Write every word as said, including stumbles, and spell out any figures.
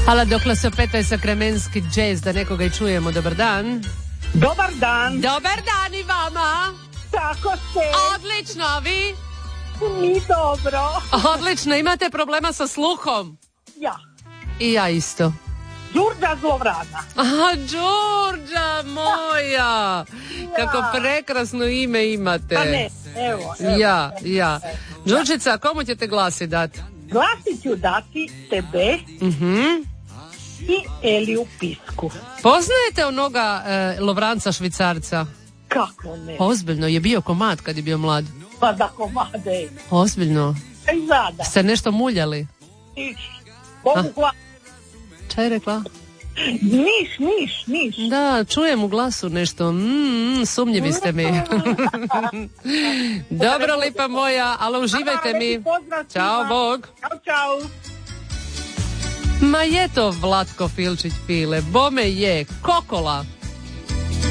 Hvala, dokle se opet sa kremenski džez, da nekoga i čujemo. Dobar dan. Dobar dan. Dobar dan i vama. Tako ste. Odlično, a vi? Mi dobro. Odlično, imate problema sa sluhom? Ja. I ja isto. Đurđa Zlovrana. Aha, Đurđa moja. Kako prekrasno ime imate. Pa ne, evo. evo. Ja, ja. Đurđica, komu ćete glasi dati? Glasit ću dati tebe Mhm. i Eliju Pisku. Poznajete onoga e, Lovranca Švicarca? Kako ne? Ozbiljno, je bio komad kad je bio mlad. Pa da komade. Ozbiljno. I zada. Ste nešto muljali? Niš. Bogu hvala. Šta je rekla? Niš, niš, niš. Da, čujem u glasu nešto. Mm, sumnjivi ste mi. Dobro, lipa moja, ali uživajte mi. Ćao, Bog. Ćao, čao. Ma je to Vlatko Filčić Pile, bome je, kokola.